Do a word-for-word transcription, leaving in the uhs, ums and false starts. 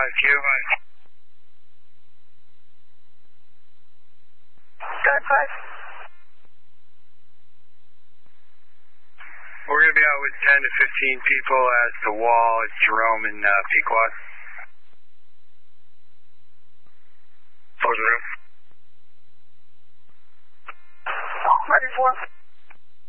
five Q. Got five. We're going to be out with ten to fifteen people at the wall. It's Jerome and uh, Pequot. Four zero. Ready for.